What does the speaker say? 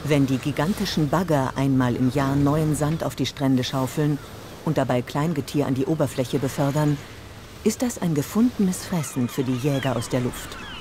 Wenn die gigantischen Bagger einmal im Jahr neuen Sand auf die Strände schaufeln und dabei Kleingetier an die Oberfläche befördern, ist das ein gefundenes Fressen für die Jäger aus der Luft.